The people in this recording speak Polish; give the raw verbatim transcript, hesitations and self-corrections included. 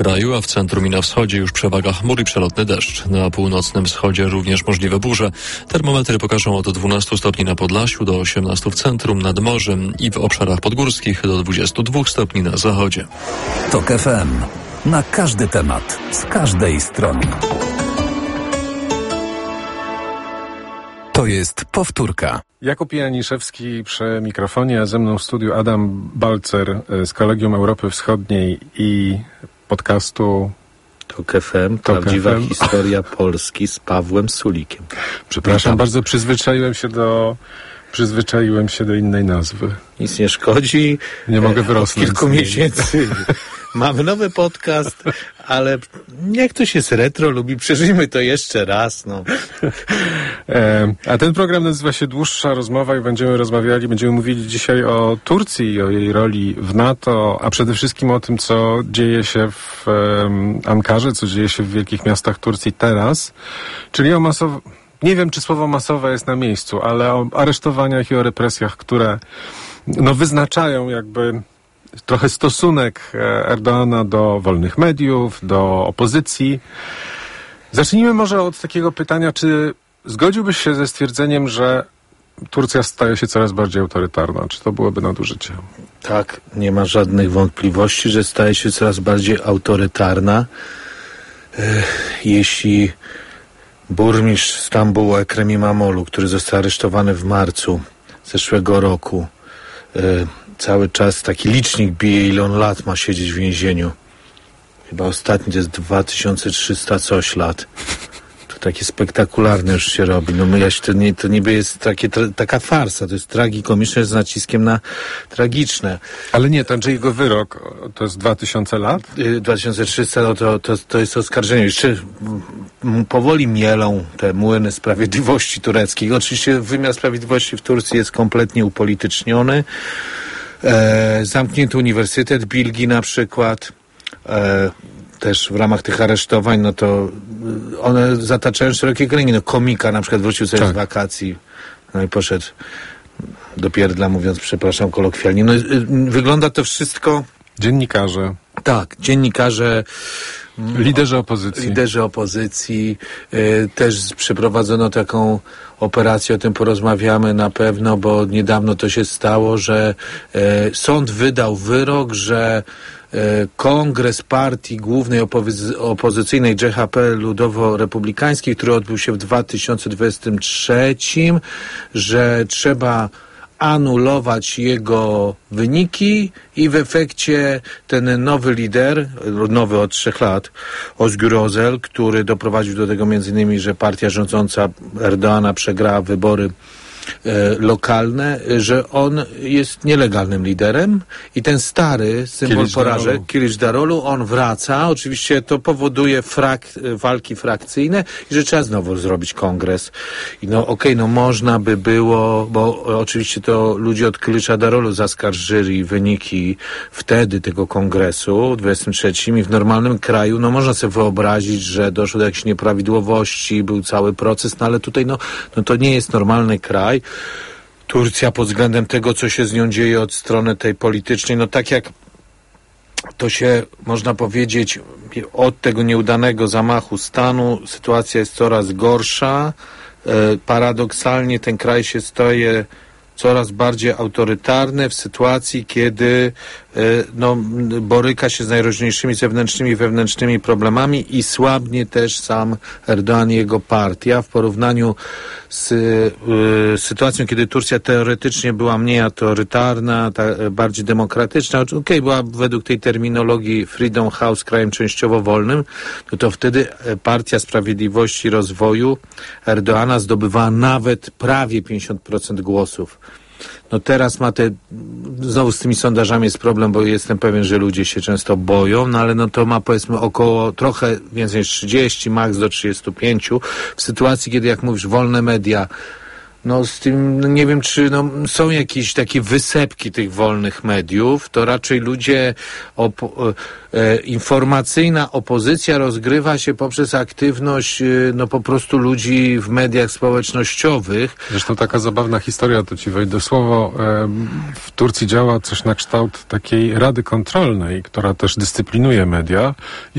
kraju, a w centrum i na wschodzie już przewaga chmur i przelotny deszcz. Na północnym wschodzie również możliwe burze. Termometry pokażą od dwunastu stopni na Podlasiu do osiemnastu w centrum, nad morzem i w obszarach podgórskich do dwudziestu dwóch stopni na zachodzie. TOK F M. Na każdy temat, z każdej strony. To jest powtórka. Jakub Janiszewski przy mikrofonie, a ze mną w studiu Adam Balcer z Kolegium Europy Wschodniej i podcastu TOK F M, prawdziwa F M. Historia Polski z Pawłem Sulikiem. Przepraszam, Witam. bardzo przyzwyczaiłem się do przyzwyczaiłem się do innej nazwy. Nic nie szkodzi. Nie mogę wyrosnąć. Kilku miesięcy mamy nowy podcast, ale jak ktoś jest retro, lubi, przeżyjmy to jeszcze raz. No. E, a ten program nazywa się Dłuższa Rozmowa i będziemy rozmawiali, będziemy mówili dzisiaj o Turcji i o jej roli w NATO, a przede wszystkim o tym, co dzieje się w um, Ankarze, co dzieje się w wielkich miastach Turcji teraz, czyli o masow... Nie wiem, czy słowo masowe jest na miejscu, ale o aresztowaniach i o represjach, które no, wyznaczają jakby trochę stosunek Erdoğana do wolnych mediów, do opozycji. Zacznijmy może od takiego pytania, czy zgodziłbyś się ze stwierdzeniem, że Turcja staje się coraz bardziej autorytarna? Czy to byłoby nadużycie? Tak, nie ma żadnych wątpliwości, że staje się coraz bardziej autorytarna. Jeśli burmistrz Stambułu Ekrem İmamoğlu, który został aresztowany w marcu zeszłego roku, cały czas taki licznik bije, ile on lat ma siedzieć w więzieniu. Chyba ostatni to jest dwa tysiące trzysta coś lat. To takie spektakularne już się robi. No my, ja się, to, nie, to niby jest takie, tra, taka farsa, to jest tragikomiczne z naciskiem na tragiczne. Ale nie, ten, że jego wyrok to jest dwa tysiące lat? dwa tysiące trzysta, no to, to, to jest oskarżenie. Jeszcze m, powoli mielą te młyny sprawiedliwości tureckiej. Oczywiście wymiar sprawiedliwości w Turcji jest kompletnie upolityczniony. E, zamknięto Uniwersytet Bilgi na przykład. E, też w ramach tych aresztowań, no to one zataczają szerokie kręgi. No komika na przykład wrócił sobie tak. z wakacji, no i poszedł do pierdla, mówiąc, przepraszam kolokwialnie. No wygląda to wszystko... Dziennikarze. Tak, dziennikarze... Liderzy opozycji. Liderzy opozycji. Y, też przeprowadzono taką operację, o tym porozmawiamy na pewno, bo niedawno to się stało, że y, sąd wydał wyrok, że y, kongres partii głównej opozy- opozycyjnej J H P Ludowo-Republikańskiej, który odbył się w dwa tysiące dwudziestym trzecim, że trzeba anulować jego wyniki i w efekcie ten nowy lider, nowy od trzech lat, Özgür Özel, który doprowadził do tego między innymi, że partia rządząca Erdoğana przegrała wybory e, lokalne, że on jest nielegalnym liderem i ten stary symbol porażek, Kilicdaroglu, on wraca. Oczywiście to powoduje frak- walki frakcyjne i że trzeba znowu zrobić kongres. I no okej, okay, no można by było, bo oczywiście to ludzie od Kilicdaroglu zaskarżyli wyniki wtedy tego kongresu w dwudziestym trzecim i w normalnym kraju, no można sobie wyobrazić, że doszło do jakichś nieprawidłowości, był cały proces, no ale tutaj no, no to nie jest normalny kraj. Turcja pod względem tego, co się z nią dzieje od strony tej politycznej, no tak jak to się, można powiedzieć, od tego nieudanego zamachu stanu, sytuacja jest coraz gorsza. E, paradoksalnie ten kraj się staje coraz bardziej autorytarny w sytuacji, kiedy e, no, boryka się z najróżniejszymi zewnętrznymi i wewnętrznymi problemami i słabnie też sam Erdoğan i jego partia w porównaniu z y, sytuacją, kiedy Turcja teoretycznie była mniej autorytarna, ta, bardziej demokratyczna, okej, okay, była według tej terminologii Freedom House krajem częściowo wolnym, no to wtedy Partia Sprawiedliwości i Rozwoju Erdoğana zdobywała nawet prawie pięćdziesiąt procent głosów. No teraz ma te, znowu z tymi sondażami jest problem, bo jestem pewien, że ludzie się często boją, no ale no to ma powiedzmy około trochę więcej niż trzydzieści, maks do trzydziestu pięciu. W sytuacji, kiedy jak mówisz, wolne media no z tym, no nie wiem, czy no, są jakieś takie wysepki tych wolnych mediów, to raczej ludzie, opo- e, informacyjna opozycja rozgrywa się poprzez aktywność, e, no po prostu ludzi w mediach społecznościowych. Zresztą taka zabawna historia, to ci wejdę słowo, e, w Turcji działa coś na kształt takiej rady kontrolnej, która też dyscyplinuje media.